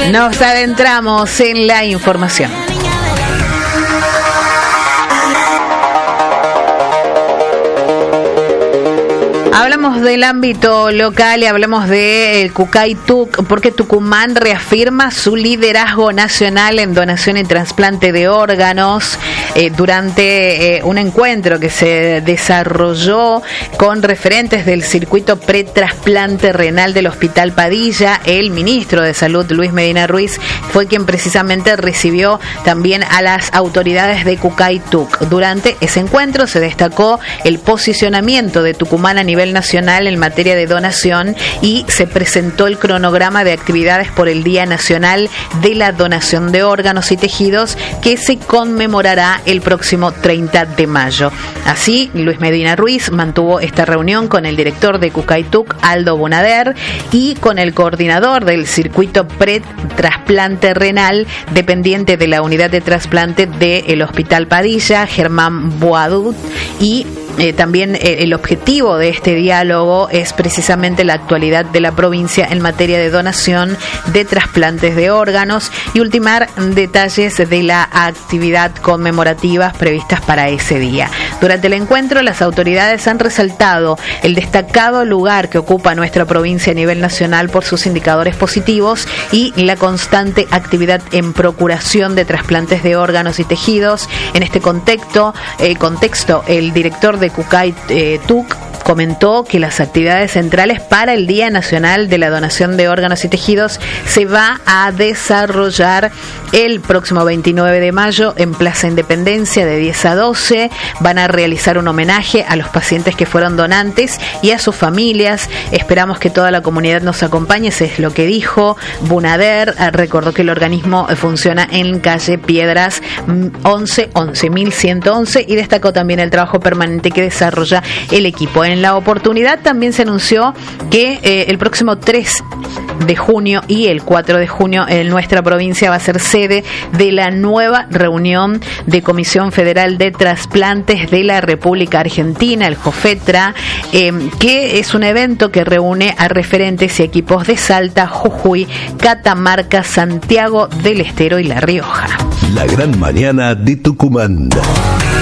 Nos adentramos en la información. Hablamos del ámbito local y hablamos de Cucay-Tuc, porque Tucumán reafirma su liderazgo nacional en donación y trasplante de órganos durante un encuentro que se desarrolló con referentes del circuito pretrasplante renal del Hospital Padilla. El ministro de Salud, Luis Medina Ruiz, fue quien precisamente recibió también a las autoridades de Cucay-Tuc. Durante ese encuentro se destacó el posicionamiento de Tucumán a nivel nacional en materia de donación y se presentó el cronograma de actividades por el Día Nacional de la Donación de Órganos y Tejidos, que se conmemorará el próximo 30 de mayo. Así, Luis Medina Ruiz mantuvo esta reunión con el director de Cucay-Tuc, Aldo Bunader, y con el coordinador del circuito pretrasplante renal dependiente de la unidad de trasplante del Hospital Padilla, Germán Boadut, y también el objetivo de este diálogo es precisamente la actualidad de la provincia en materia de donación de trasplantes de órganos y ultimar detalles de la actividad conmemorativas previstas para ese día. Durante el encuentro, las autoridades han resaltado el destacado lugar que ocupa nuestra provincia a nivel nacional por sus indicadores positivos y la constante actividad en procuración de trasplantes de órganos y tejidos. En este contexto, el director de Cucay-Tuc comentó que las actividades centrales para el Día Nacional de la Donación de Órganos y Tejidos se va a desarrollar el próximo 29 de mayo en Plaza Independencia de 10 a 12. Van a realizar un homenaje a los pacientes que fueron donantes y a sus familias. Esperamos que toda la comunidad nos acompañe, eso es lo que dijo Bunader. Recordó que el organismo funciona en calle Piedras 11.111 y destacó también el trabajo permanente que desarrolla el equipo. En la oportunidad también se anunció que el próximo 3 de junio y el 4 de junio en nuestra provincia va a ser sede de la nueva reunión de Comisión Federal de Trasplantes de la República Argentina, el JOFETRA, que es un evento que reúne a referentes y equipos de Salta, Jujuy, Catamarca, Santiago del Estero y La Rioja. La gran mañana de Tucumán.